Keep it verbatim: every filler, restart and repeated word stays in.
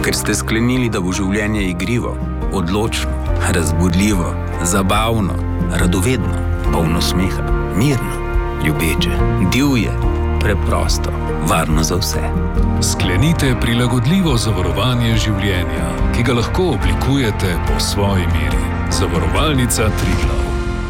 ker ste sklenili, da bo življenje igrivo, odločno, razbudljivo, zabavno, radovedno, polno smeha, mirno, ljubeče, divje, preprosto, varno za vse. Sklenite prilagodljivo zavarovanje življenja, ki ga lahko oblikujete po svoji meri. Zavarovalnica Triglav.